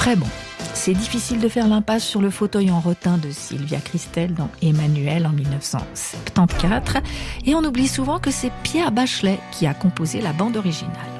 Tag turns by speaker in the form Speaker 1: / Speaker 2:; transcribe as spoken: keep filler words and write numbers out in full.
Speaker 1: très bon. C'est difficile de faire l'impasse sur le fauteuil en rotin de Sylvia Christel dans Emmanuel en dix-neuf cent soixante-quatorze. Et on oublie souvent que c'est Pierre Bachelet qui a composé la bande originale.